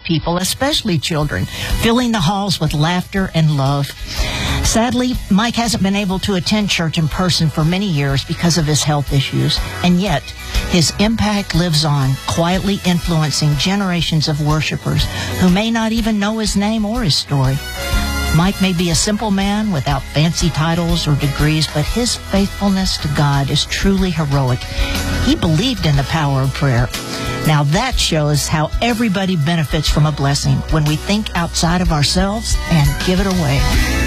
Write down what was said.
people, especially children, filling the halls with laughter and love. Sadly, Mike hasn't been able to attend church in person for many years because of his health issues, and yet his impact lives on, quietly influencing generations of worshipers who may not even know his name or his story. Mike may be a simple man without fancy titles or degrees, but his faithfulness to God is truly heroic. He believed in the power of prayer. Now that shows how everybody benefits from a blessing when we think outside of ourselves and give it away.